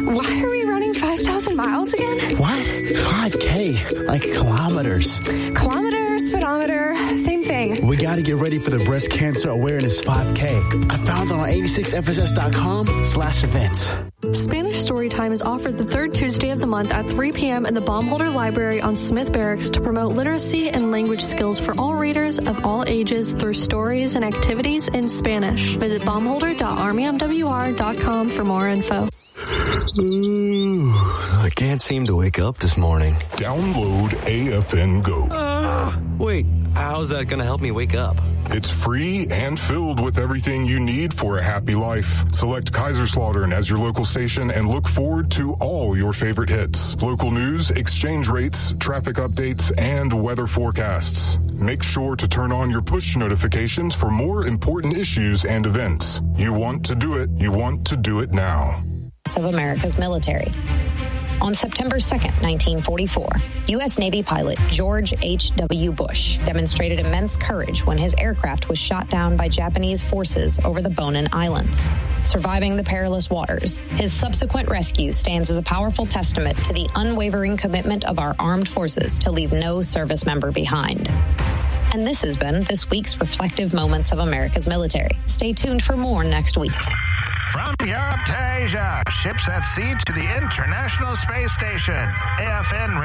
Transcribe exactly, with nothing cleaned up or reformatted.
Why are we running five thousand miles again? What? five K? Like kilometers. Kilometer, speedometer, same thing. We got to get ready for the Breast Cancer Awareness five K. I found it on eighty-six F S S dot com slash events. Spanish Storytime is offered the third Tuesday of the month at three p.m. in the Baumholder Library on Smith Barracks to promote literacy and language skills for all readers of all ages through stories and activities in Spanish. Visit baumholder dot army m w r dot com for more info. Ooh, I can't seem to wake up this morning. Download A F N Go. Uh, wait, how's that going to help me wake up? It's free and filled with everything you need for a happy life. Select Kaiserslautern as your local station and look forward to all your favorite hits. Local news, exchange rates, traffic updates, and weather forecasts. Make sure to turn on your push notifications for more important issues and events. You want to do it. You want to do it now. Of America's military. On September second, nineteen forty-four, U S Navy pilot George H W. Bush demonstrated immense courage when his aircraft was shot down by Japanese forces over the Bonin Islands, surviving the perilous waters. His subsequent rescue stands as a powerful testament to the unwavering commitment of our armed forces to leave no service member behind. And this has been this week's Reflective Moments of America's Military. Stay tuned for more next week. From Europe to Asia, ships at sea to the International Space Station. A F N